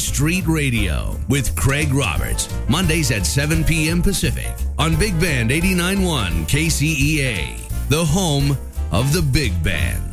Street Radio with Craig Roberts. Mondays at 7 p.m. Pacific on Big Band 89.1 KCEA, the home of the Big Band.